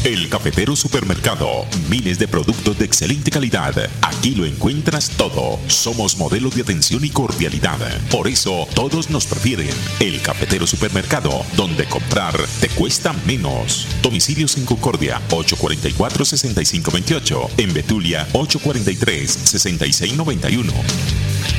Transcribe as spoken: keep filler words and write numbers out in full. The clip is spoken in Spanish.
El Cafetero Supermercado. Miles de productos de excelente calidad. Aquí lo encuentras todo. Somos modelo de atención y cordialidad. Por eso todos nos prefieren. El Cafetero Supermercado, donde comprar te cuesta menos. Domicilios en Concordia, ocho cuarenta y cuatro, sesenta y cinco veintiocho. En Betulia, ocho cuarenta y tres, sesenta y seis noventa y uno.